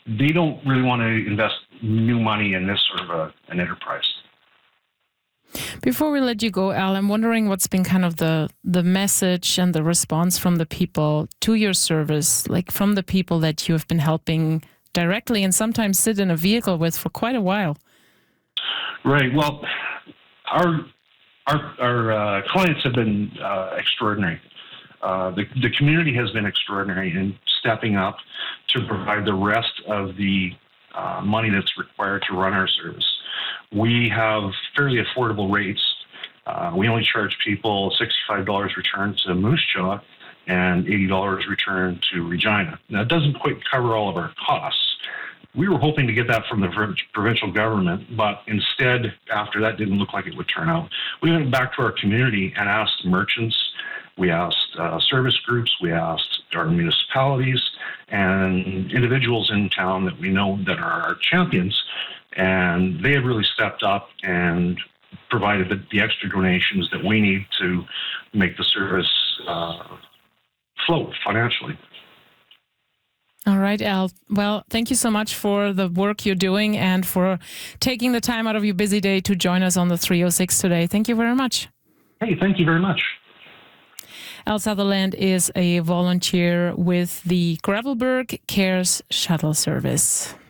they don't really want to invest new money in this sort of an enterprise. Before we let you go, Al, I'm wondering what's been kind of the message and the response from the people to your service, like from the people that you have been helping directly and sometimes sit in a vehicle with for quite a while. Right. Well, our clients have been extraordinary. The community has been extraordinary in stepping up to provide the rest of the money that's required to run our service. We have fairly affordable rates. We only charge people $65 return to Moose Jaw and $80 return to Regina. Now, it doesn't quite cover all of our costs. We were hoping to get that from the provincial government, but instead, after that didn't look like it would turn out, we went back to our community and asked merchants, we asked service groups, we asked our municipalities and individuals in town that we know that are our champions, and they have really stepped up and provided the extra donations that we need to make the service float financially. All right, Al. Well, thank you so much for the work you're doing and for taking the time out of your busy day to join us on the 306 today. Thank you very much. Hey, thank you very much. Al Sutherland is a volunteer with the Gravelbourg Cares Shuttle Service.